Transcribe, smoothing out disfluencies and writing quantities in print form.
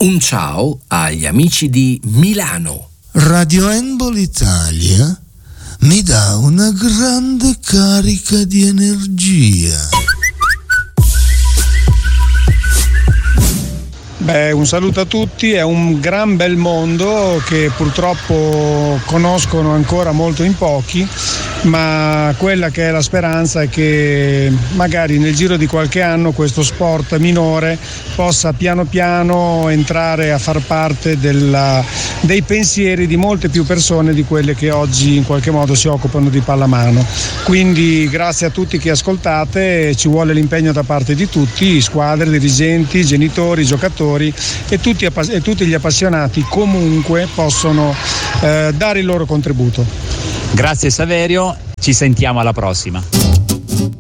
Un ciao agli amici di Milano. Radio Handball Italia mi dà una grande carica di energia. Un saluto a tutti, è un gran bel mondo che purtroppo conoscono ancora molto in pochi, ma quella che è la speranza è che magari nel giro di qualche anno questo sport minore possa piano piano entrare a far parte dei pensieri di molte più persone di quelle che oggi in qualche modo si occupano di pallamano. Quindi grazie a tutti che ascoltate, ci vuole l'impegno da parte di tutti, squadre, dirigenti, genitori, giocatori e tutti gli appassionati comunque possono dare il loro contributo. Grazie Saverio, ci sentiamo alla prossima.